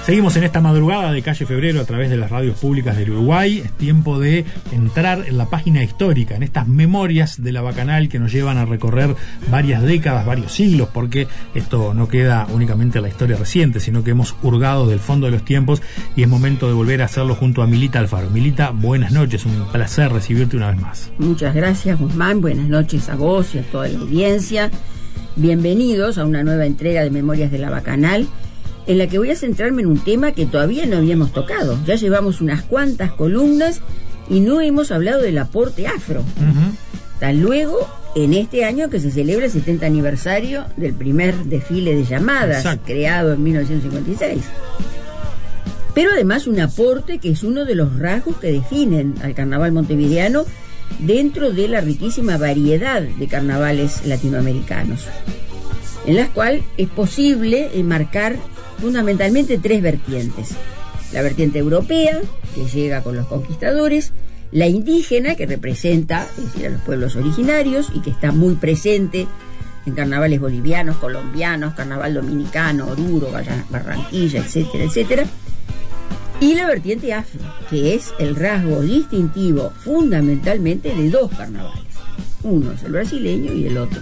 Seguimos en esta madrugada de Calle Febrero a través de las radios públicas del Uruguay. Es tiempo de entrar en la página histórica, en estas memorias de la Bacanal que nos llevan a recorrer varias décadas, varios siglos, porque esto no queda únicamente en la historia reciente, sino que hemos hurgado del fondo de los tiempos y es momento de volver a hacerlo junto a Milita Alfaro. Milita, buenas noches, un placer recibirte una vez más. Muchas gracias, Guzmán, buenas noches a vos y a toda la audiencia. Bienvenidos a una nueva entrega de Memorias de la Bacanal, en la que voy a centrarme en un tema que todavía no habíamos tocado. Ya llevamos unas cuantas columnas y no hemos hablado del aporte afro. Tal luego, en este año que se celebra el 70 aniversario del primer desfile de llamadas, creado en 1956. Pero además un aporte que es uno de los rasgos que definen al carnaval montevideano dentro de la riquísima variedad de carnavales latinoamericanos, en las cuales es posible enmarcar fundamentalmente tres vertientes: la vertiente europea, que llega con los conquistadores; la indígena, que representa, es decir, a los pueblos originarios y que está muy presente en carnavales bolivianos, colombianos, carnaval dominicano, Oruro, Barranquilla, etcétera, etcétera; y la vertiente afro, que es el rasgo distintivo fundamentalmente de dos carnavales. Uno es el brasileño y el otro